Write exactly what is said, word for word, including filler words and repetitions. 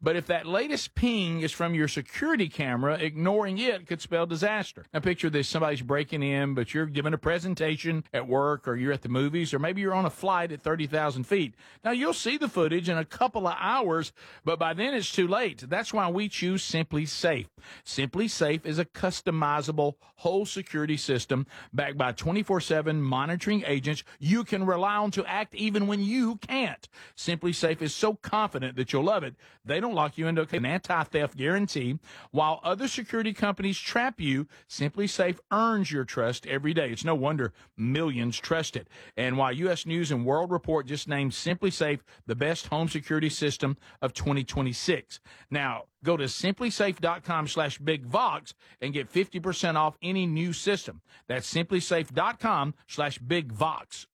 But if that latest ping is from your security camera, ignoring it could spell disaster. Now picture this, somebody's breaking in, but you're giving a presentation at work, or you're at the movies, or maybe you're on a flight at thirty thousand feet. Now you'll see the footage in a couple of hours, but by then it's too late. That's why we choose Simply Safe. Simply Safe is a customizable whole security system backed by twenty-four seven monitoring agents you can rely on to act even when you can't. Simply Safe is so confident that you'll love it, they don't lock you into an anti-theft guarantee. While other security companies trap you, Simply Safe earns your trust every day. It's no wonder millions trust it. And while U S News and World Report just named Simply Safe the best home security system of twenty twenty-six. Now, go to simplysafe.com slash bigvox and get fifty percent off any new system. That's simplysafe.com slash bigvox.